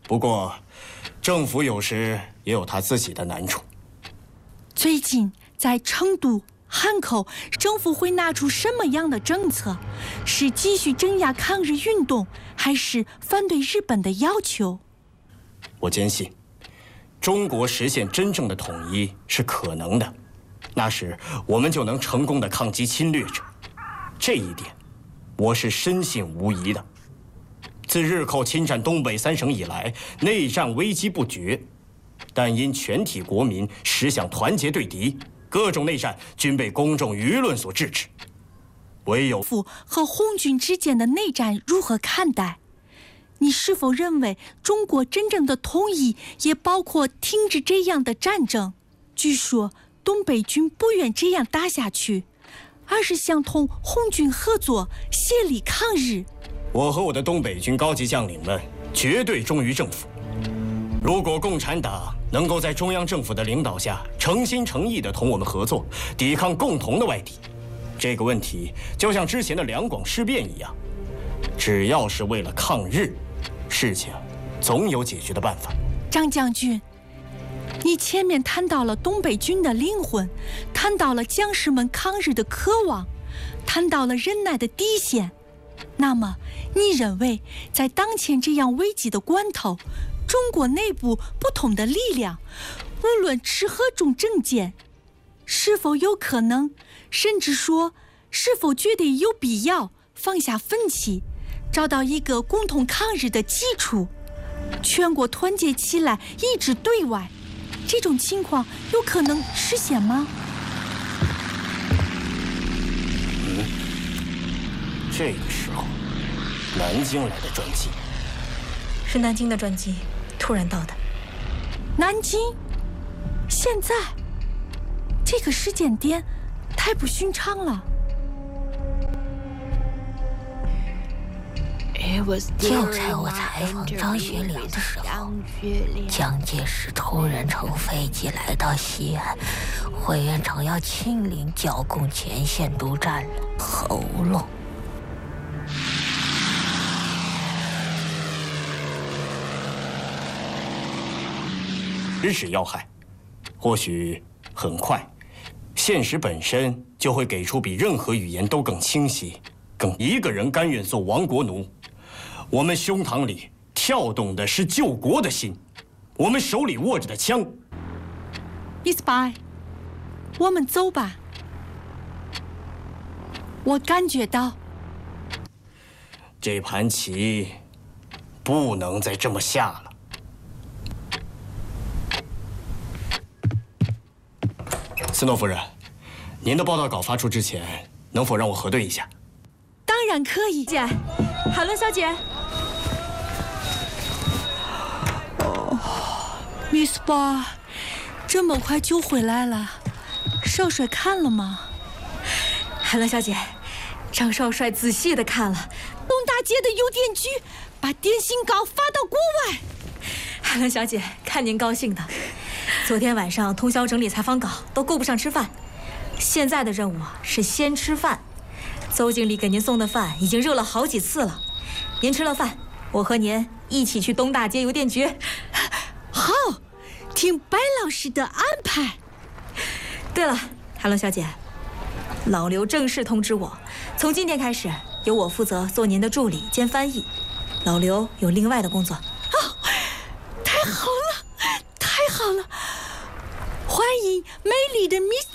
不过，政府有时也有他自己的难处。 最近在成都、汉口，政府会拿出什么样的政策？是继续镇压抗日运动，还是反对日本的要求？ 我坚信，中国实现真正的统一是可能的，那时我们就能成功的抗击侵略者。这一点，我是深信无疑的。自日寇侵占东北3省以来，内战危机不绝，但因全体国民实想团结对敌，各种内战均被公众舆论所制止。唯有和红军之间的内战如何看待？你是否认为中国真正的统一也包括停止这样的战争？据说东北军不愿这样打下去，而是想同红军合作，协力抗日。 我和我的东北军高级将领们绝对忠于政府。如果共产党能够在中央政府的领导下诚心诚意地同我们合作，抵抗共同的外敌，这个问题就像之前的两广事变一样，只要是为了抗日，事情总有解决的办法。 张将军，你前面谈到了东北军的灵魂，谈到了将士们抗日的渴望，谈到了忍耐的底线。那么你认为在当前这样危急的关头，中国内部不同的力量，无论持何种政见，是否有可能，甚至说是否觉得有必要放下分歧，找到一个共同抗日的基础，全国团结起来一致对外，这种情况有可能实现吗？ 这个时候，南京来的专机， 是南京的专机，突然到的。 南京？现在？这个时间点太不寻常了。 就在我采访张学良的时候，蒋介石突然乘飞机来到西安，委员长要亲临剿共前线督战了。喉咙。 直指要害，或许很快，现实本身就会给出比任何语言都更清晰、一个人甘愿做亡国奴。我们胸膛里跳动的是救国的心，我们手里握着的枪。 Miss Bai， 我们走吧。我感觉到这盘棋不能再这么下了。斯诺夫人，您的报道稿发出之前，能否让我核对一下？ 当然可以。 姐，海伦小姐。 Miss Bai， 这么快就回来了，少帅看了吗？ 海伦小姐，张少帅仔细地看了东大街的邮电局，把电信稿发到国外。 海伦小姐，看您高兴的。昨天晚上通宵整理采访稿，都顾不上吃饭。现在的任务是先吃饭。邹经理给您送的饭已经热了好几次了。您吃了饭，我和您一起去东大街邮电局。 好，听白老师的安排。 对了，海伦小姐，老刘正式通知我，从今天开始由我负责做您的助理兼翻译，老刘有另外的工作。 太好了，太好了！欢迎美丽的 Miss